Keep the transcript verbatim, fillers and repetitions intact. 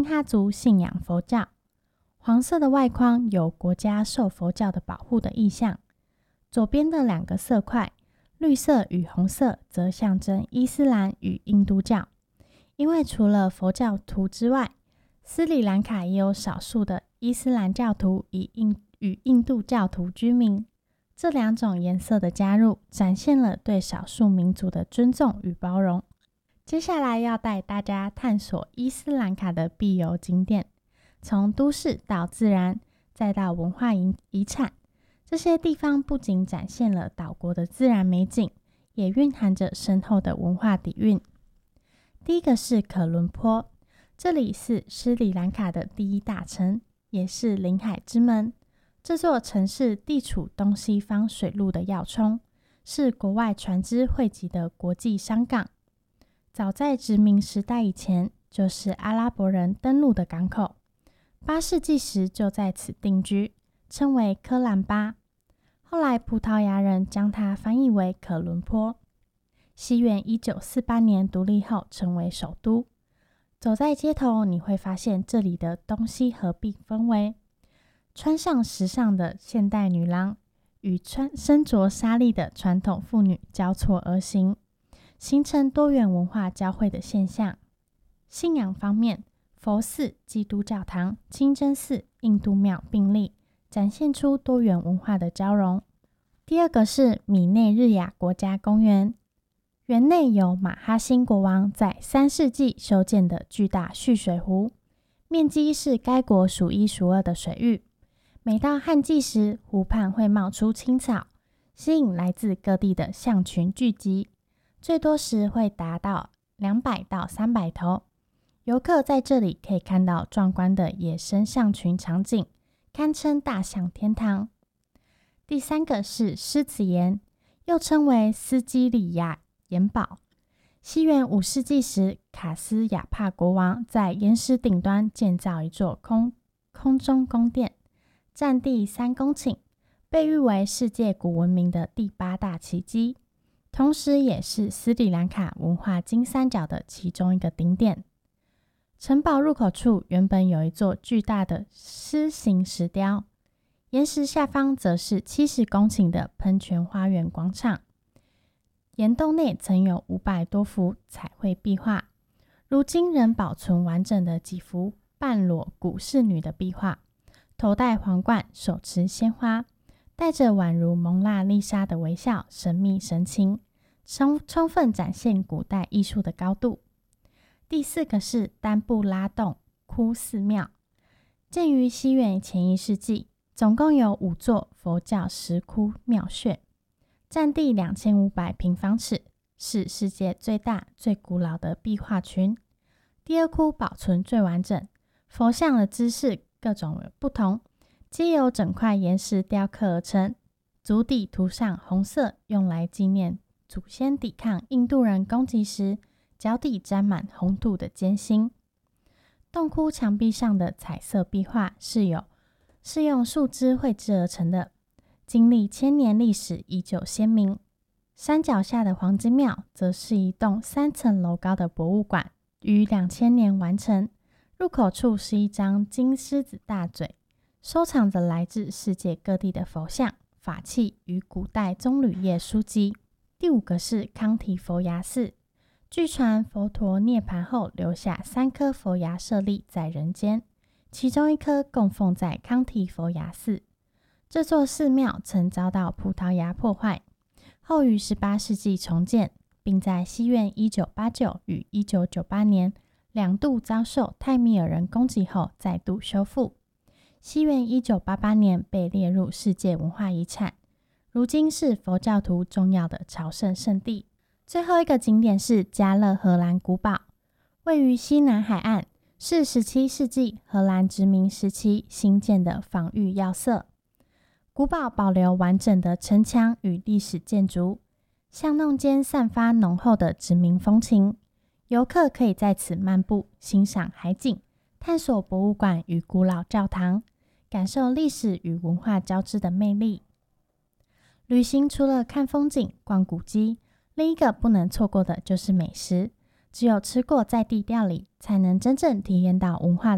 哈族信仰佛教，黄色的外框有国家受佛教的保护的意象，左边的两个色块，绿色与红色则象征伊斯兰与印度教。因为除了佛教徒之外，斯里兰卡也有少数的伊斯兰教徒与印与印度教徒居民，这两种颜色的加入，展现了对少数民族的尊重与包容。接下来要带大家探索伊斯兰卡的必游景点，从都市到自然，再到文化遗产，这些地方不仅展现了岛国的自然美景，也蕴含着深厚的文化底蕴。第一个是可伦坡，这里是斯里兰卡的第一大城，也是临海之门。这座城市地处东西方水路的要冲，是国外船只汇集的国际商港。早在殖民时代以前，就是阿拉伯人登陆的港口。八世纪时就在此定居，称为科兰巴。后来葡萄牙人将它翻译为可伦坡。西元一九四八年独立后成为首都。走在街头，你会发现这里的东西合并氛围，穿上时尚的现代女郎与穿身着纱丽的传统妇女交错而行，形成多元文化交汇的现象。信仰方面，佛寺、基督教堂、清真寺、印度庙并立，展现出多元文化的交融。第二个是米内日亚国家公园，园内有马哈辛国王在三世纪修建的巨大蓄水湖，面积是该国数一数二的水域。每到旱季时，湖畔会冒出青草，吸引来自各地的象群聚集，最多时会达到两百到三百头。游客在这里可以看到壮观的野生象群场景，堪称大象天堂。第三个是狮子岩，又称为斯基里亚岩堡。西元五世纪时，卡斯亚帕国王在岩石顶端建造一座空空中宫殿，占地三公顷，被誉为世界古文明的第八大奇迹，同时也是斯里兰卡文化金三角的其中一个顶点。城堡入口处原本有一座巨大的狮形石雕，岩石下方则是七十公顷的喷泉花园广场。岩洞内曾有五百多幅彩绘壁画，如今仍保存完整的几幅半裸古侍女的壁画，头戴皇冠，手持鲜花，带着宛如蒙娜丽莎的微笑，神秘神情，充充分展现古代艺术的高度。第四个是丹布拉洞窟寺庙，建于西元前一世纪，总共有五座佛教石窟庙穴，占地两千五百平方尺，是世界最大最古老的壁画群。第二窟保存最完整，佛像的姿势各种不同，皆由整块岩石雕刻而成，足底涂上红色，用来纪念祖先抵抗印度人攻击时脚底沾满红土的艰辛。洞窟墙壁上的彩色壁画是有是用树枝绘制而成的，经历千年历史依旧鲜明。山脚下的黄金庙则是一栋三层楼高的博物馆，于两千年完成。入口处是一张金狮子大嘴，收藏着来自世界各地的佛像、法器与古代棕榈叶书籍。第五个是康提佛牙寺，据传佛陀涅槃后留下三颗佛牙舍利在人间，其中一颗供奉在康提佛牙寺。这座寺庙曾遭到葡萄牙破坏，后于十八世纪重建，并在西元一九八九与一九九八年两度遭受泰米尔人攻击后再度修复。西元一九八八年被列入世界文化遗产，如今是佛教徒重要的朝圣圣地。最后一个景点是加勒荷兰古堡，位于西南海岸，是十七世纪荷兰殖民时期新建的防御要塞。古堡保留完整的城墙与历史建筑，巷弄间散发浓厚的殖民风情。游客可以在此漫步，欣赏海景，探索博物馆与古老教堂，感受历史与文化交织的魅力。旅行除了看风景、逛古迹，另一个不能错过的就是美食。只有吃过在地料理，才能真正体验到文化的